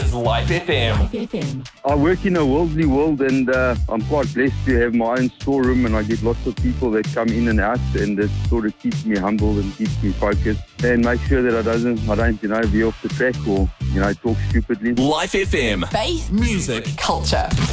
is Life FM. I work in a worldly world, and I'm quite blessed to have my own storeroom, and I get lots of people that come in and out, and that sort of keeps me humble and keeps me focused and make sure that I don't, veer off the track or, talk stupidly. Life FM. Faith, Music. culture.